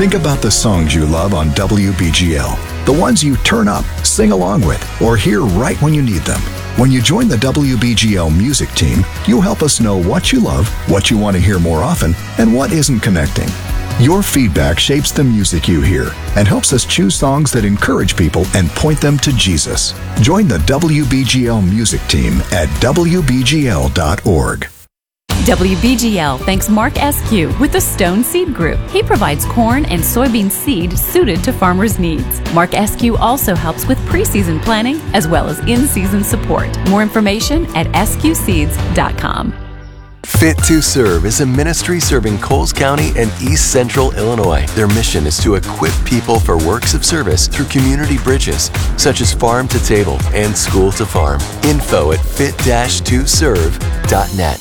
Think about the songs you love on WBGL, the ones you turn up, sing along with, or hear right when you need them. When you join the WBGL music team, you'll help us know what you love, what you want to hear more often, and what isn't connecting. Your feedback shapes the music you hear and helps us choose songs that encourage people and point them to Jesus. Join the WBGL music team at WBGL.org. WBGL thanks Mark Eskew with the Stone Seed Group. He provides corn and soybean seed suited to farmers' needs. Mark Eskew also helps with preseason planning as well as in-season support. More information at esquseeds.com. Fit to Serve is a ministry serving Coles County and East Central Illinois. Their mission is to equip people for works of service through community bridges, such as farm to table and school to farm. Info at fit-2serve.net.